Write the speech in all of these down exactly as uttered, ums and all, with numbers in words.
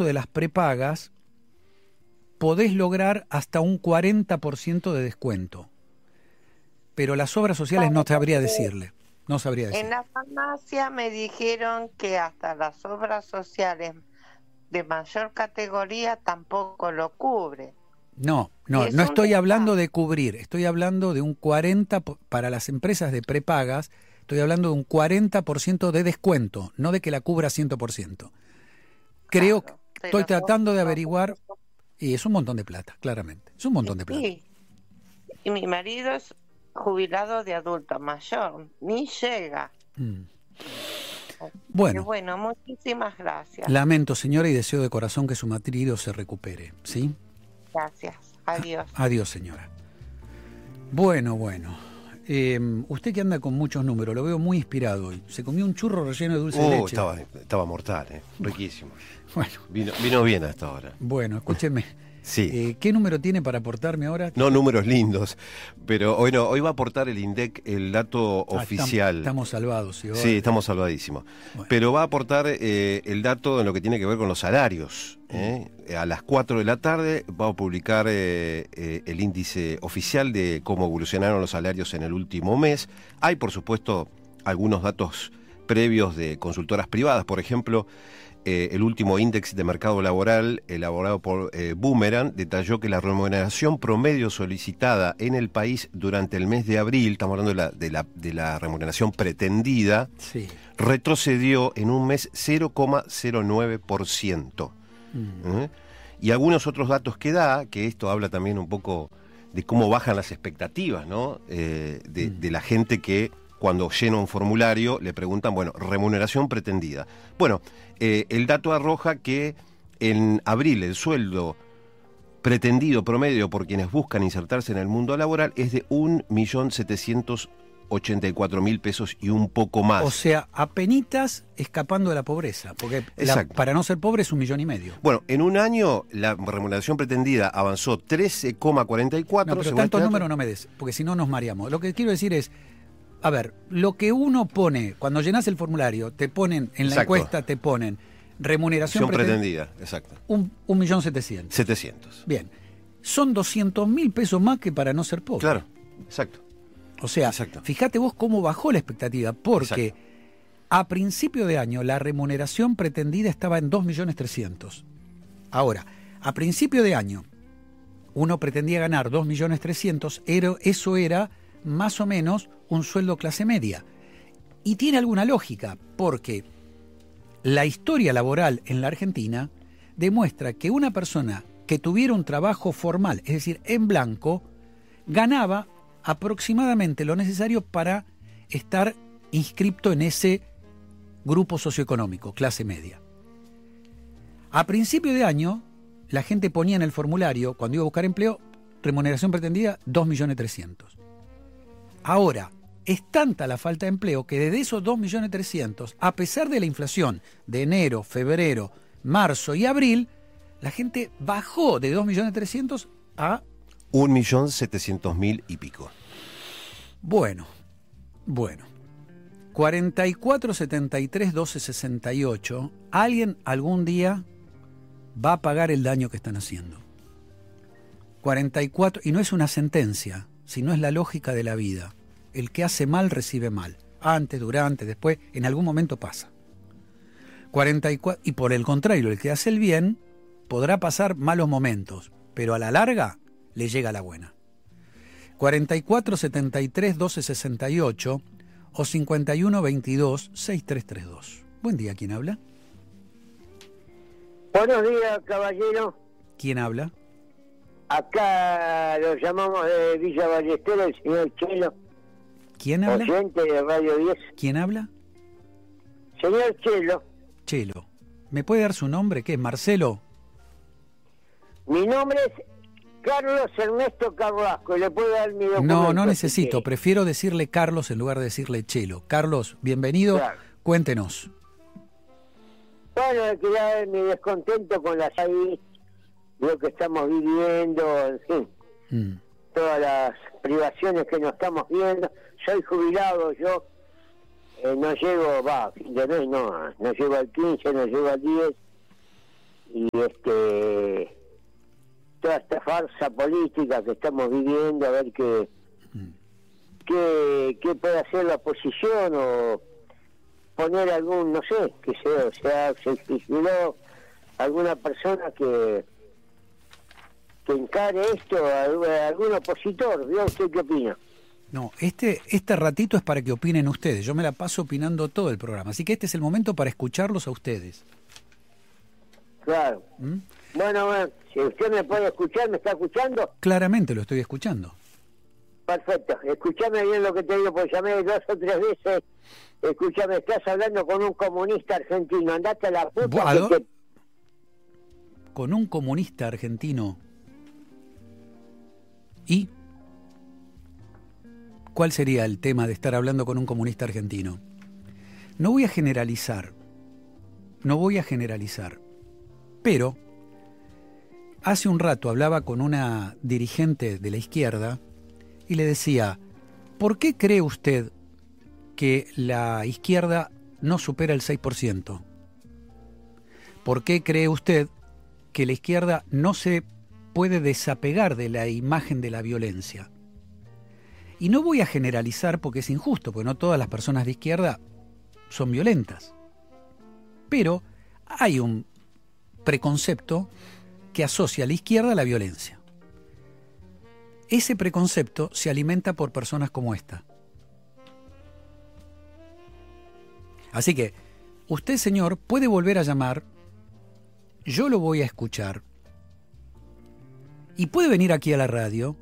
caso de las prepagas, podés lograr hasta un cuarenta por ciento de descuento. Pero las obras sociales no sabría decirle. No sabría decirle. En la farmacia me dijeron que hasta las obras sociales de mayor categoría tampoco lo cubre. No, no, no estoy hablando de cubrir, estoy hablando de un cuarenta por ciento para las empresas de prepagas, estoy hablando de un cuarenta por ciento de descuento, no de que la cubra cien por ciento. Creo Claro, que estoy pero tratando no- de averiguar, y es un montón de plata, claramente, es un montón de plata. Sí. Y mi marido es jubilado de adulto mayor, ni llega. Mm. Pero Bueno, bueno, muchísimas gracias. lamento, señora, y deseo de corazón que su marido se recupere, ¿sí? Gracias. Adiós. Adiós, señora. Bueno, bueno. Eh, usted que anda con muchos números, lo veo muy inspirado hoy. Se comió un churro relleno de dulce de Uh, leche. estaba, estaba mortal, eh. Riquísimo. Bueno, Vino, vino bien hasta ahora. bueno, escúcheme. Sí. Eh, ¿Qué número tiene para aportarme ahora? No números lindos, pero bueno, hoy va a aportar el INDEC el dato Ah, oficial. Estamos, estamos salvados. ¿Sí? Sí, estamos salvadísimos. Bueno. Pero va a aportar eh, el dato en lo que tiene que ver con los salarios. ¿eh? A las cuatro de la tarde va a publicar eh, eh, el índice oficial de cómo evolucionaron los salarios en el último mes. Hay, por supuesto, algunos datos previos de consultoras privadas. Por ejemplo, eh, el último índice de mercado laboral elaborado por eh, Boomerang detalló que la remuneración promedio solicitada en el país durante el mes de abril, estamos hablando de la, de la, de la remuneración pretendida, Sí. retrocedió en un mes cero coma cero nueve por ciento. Mm. ¿Eh? Y algunos otros datos que da, que esto habla también un poco de cómo bajan las expectativas, ¿no? Eh, de, Mm. de la gente que cuando llena un formulario le preguntan, bueno, remuneración pretendida. Bueno, eh, el dato arroja que en abril el sueldo pretendido promedio por quienes buscan insertarse en el mundo laboral es de un millón setecientos ochenta y cuatro mil pesos y un poco más. O sea, apenitas escapando de la pobreza, porque la- Exacto. para no ser pobre es un millón y medio. Bueno, en un año la remuneración pretendida avanzó trece coma cuarenta y cuatro. No, pero según tantos este dato. números no me des, porque si no nos mareamos. Lo que quiero decir es, a ver, lo que uno pone, cuando llenas el formulario, te ponen, en la Exacto. encuesta te ponen remuneración Remuneración pretendida, pretendida, exacto. un, un millón setecientos. setecientos. Bien, son doscientos mil pesos más que para no ser pobre. Claro, exacto. O sea, Exacto. fíjate vos cómo bajó la expectativa, porque Exacto. a principio de año la remuneración pretendida estaba en dos millones trescientos mil. Ahora, a principio de año uno pretendía ganar dos millones trescientos mil, eso era más o menos un sueldo clase media. Y tiene alguna lógica, porque la historia laboral en la Argentina demuestra que una persona que tuviera un trabajo formal, es decir, en blanco, ganaba aproximadamente lo necesario para estar inscripto en ese grupo socioeconómico, clase media. A principio de año, la gente ponía en el formulario, cuando iba a buscar empleo, remuneración pretendida dos millones trescientos mil. Ahora, es tanta la falta de empleo que desde esos dos millones trescientos mil, a pesar de la inflación de enero, febrero, marzo y abril, la gente bajó de dos millones trescientos mil a... Un millón setecientos mil y pico. Bueno, bueno. cuarenta y cuatro, setenta y tres, doce, sesenta y ocho. Alguien algún día va a pagar el daño que están haciendo. cuarenta y cuatro, y no es una sentencia, sino es la lógica de la vida. El que hace mal recibe mal. Antes, durante, después, en algún momento pasa. cuarenta y cuatro, y por el contrario, el que hace el bien podrá pasar malos momentos, pero a la larga le llega la buena. cuarenta y cuatro, setenta y tres, doce, sesenta y ocho o cincuenta y uno, veintidós, sesenta y tres treinta y dos. Buen día, ¿quién habla? Buenos días, caballero. ¿Quién habla? Acá lo llamamos de Villa Ballester, el señor Chelo, ¿Quién habla? oyente de Radio diez. ¿Quién habla? Señor Chelo, Chelo. ¿Me puede dar su nombre? ¿Qué es? ¿Marcelo? mi nombre es Carlos Ernesto Carrasco, le puedo dar mi documento. No, no si necesito. quiere. Prefiero decirle Carlos en lugar de decirle Chelo. Carlos, bienvenido. Claro. Cuéntenos. Bueno, quería dar mi descontento con las ahí, lo que estamos viviendo, en fin, Mm. todas las privaciones que nos estamos viendo. Soy jubilado, yo eh, no llego, va, a fin de mes no, no llego al quince, no llego al diez, y este toda esta farsa política que estamos viviendo, a ver qué qué, qué puede hacer la oposición, o poner algún, no sé, que sea, o sea, se figuró alguna persona que que encare esto, a algún opositor. ¿Vio usted qué opina? No, este, este ratito es para que opinen ustedes. Yo me la paso opinando todo el programa, así que este es el momento para escucharlos a ustedes. Claro. ¿Mm? Bueno, bueno, si usted me puede escuchar, ¿me está escuchando? Claramente lo estoy escuchando. Perfecto, escúchame bien lo que te digo, porque llamé dos o tres veces. Escúchame, estás hablando con un comunista argentino, andate a la puta. Que te... Con un comunista argentino. ¿Y cuál sería el tema de estar hablando con un comunista argentino? No voy a generalizar, no voy a generalizar, pero hace un rato hablaba con una dirigente de la izquierda y le decía, ¿por qué cree usted que la izquierda no supera el seis por ciento? ¿Por qué cree usted que la izquierda no se puede desapegar de la imagen de la violencia? Y no voy a generalizar porque es injusto, porque no todas las personas de izquierda son violentas. Pero hay un preconcepto que asocia a la izquierda a la violencia. Ese preconcepto se alimenta por personas como esta. Así que, usted, señor, puede volver a llamar, yo lo voy a escuchar, y puede venir aquí a la radio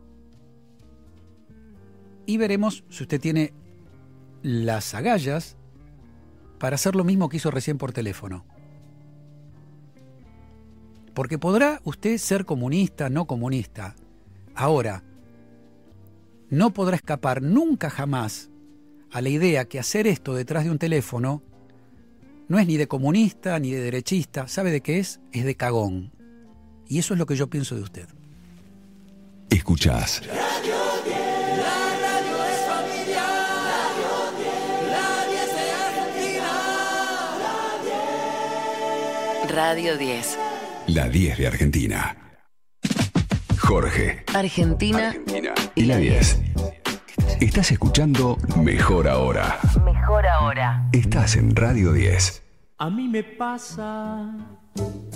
y veremos si usted tiene las agallas para hacer lo mismo que hizo recién por teléfono. Porque podrá usted ser comunista, no comunista. Ahora, no podrá escapar nunca jamás a la idea que hacer esto detrás de un teléfono no es ni de comunista ni de derechista. ¿Sabe de qué es? Es de cagón. Y eso es lo que yo pienso de usted. Escuchás Radio diez, la radio es familiar. Radio diez, la diez de Argentina. La diez. Radio diez. La diez de Argentina. Jorge. Argentina. Argentina. Y la diez. Estás escuchando Mejor Ahora. Mejor Ahora. Estás en Radio diez. A mí me pasa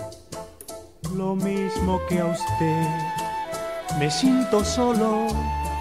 lo mismo que a usted. Me siento solo